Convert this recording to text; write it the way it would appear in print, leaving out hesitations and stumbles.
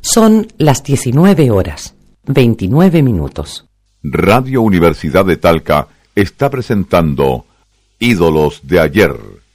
Son las 19 horas, 29 minutos. Radio Universidad de Talca está presentando Ídolos de ayer.